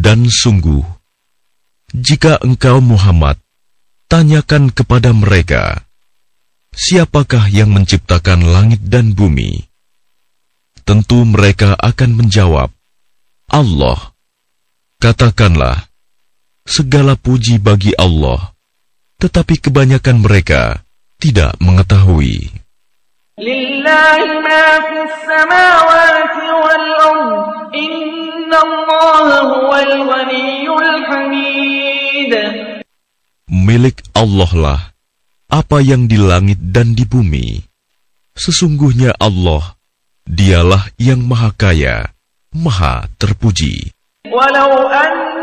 Dan sungguh, jika engkau Muhammad tanyakan kepada mereka, siapakah yang menciptakan langit dan bumi? Tentu mereka akan menjawab, Allah. Katakanlah, segala puji bagi Allah, tetapi kebanyakan mereka tidak mengetahui. Lillahi ma fis samawati wal ardh, innallaha huwal ghaniyyul hamid. Milik Allah lah apa yang di langit dan di bumi. Sesungguhnya Allah, dialah yang maha kaya, maha terpuji. Walau